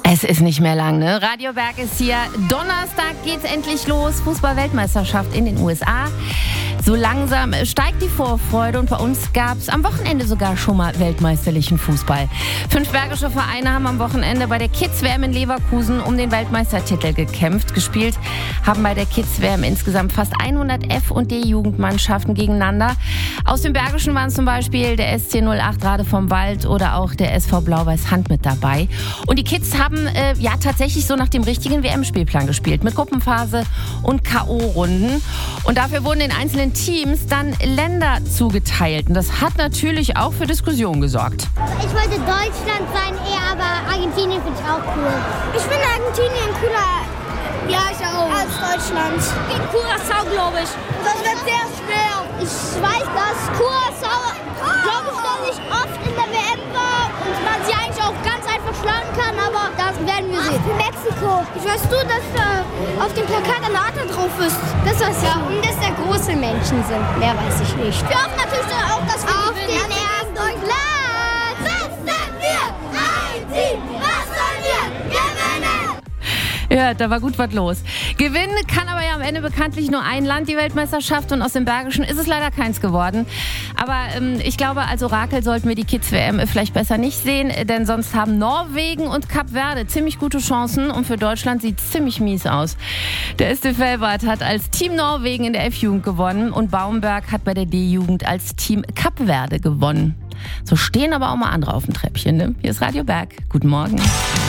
Es ist nicht mehr lang, ne? Radio Berg ist hier. Donnerstag geht's endlich los. Fußball-Weltmeisterschaft in den USA. So langsam steigt die Vorfreude und bei uns gab's am Wochenende sogar schon mal weltmeisterlichen Fußball. 5 bergische Vereine haben am Wochenende bei der Kids-WM in Leverkusen um den Weltmeistertitel gekämpft. Gespielt haben bei der Kids-WM insgesamt fast 100 F- und D-Jugendmannschaften gegeneinander. Aus dem Bergischen waren zum Beispiel der SC 08 Rade vom Wald oder auch der SV Blau-Weiß Hand mit dabei. Und die Kids haben tatsächlich so nach dem richtigen WM-Spielplan gespielt, mit Gruppenphase und K.O.-Runden. Und dafür wurden den einzelnen Teams dann Länder zugeteilt. Und das hat natürlich auch für Diskussionen gesorgt. Ich wollte Deutschland sein, aber Argentinien finde ich auch cool. Ich finde Argentinien cooler als Deutschland. Gegen Curaçao, glaube ich. Das wird sehr schwer. Ich weiß, dass Curaçao, glaube ich, noch nicht oft in der WM war und man sie eigentlich auch ganz einfach schlagen kann, aber das werden wir sehen. Mexiko. Weißt du, dass auf dem Plakat eine Adler drauf ist? Das ist ja. Und dass da große Menschen sind. Mehr weiß ich nicht. Wir hoffen natürlich auch, dass wir auf den ersten Platz. Was sind wir? Ein Team. Was sollen wir gewinnen? Ja, da war gut was los. Gewinnen kann aber ja am Ende bekanntlich nur ein Land die Weltmeisterschaft und aus dem Bergischen ist es leider keins geworden. Aber ich glaube, als Orakel sollten wir die Kids-WM vielleicht besser nicht sehen, denn sonst haben Norwegen und Kap Verde ziemlich gute Chancen und für Deutschland sieht es ziemlich mies aus. Der SC Velbert hat als Team Norwegen in der F-Jugend gewonnen und Baumberg hat bei der D-Jugend als Team Kap Verde gewonnen. So stehen aber auch mal andere auf dem Treppchen, ne? Hier ist Radio Berg. Guten Morgen.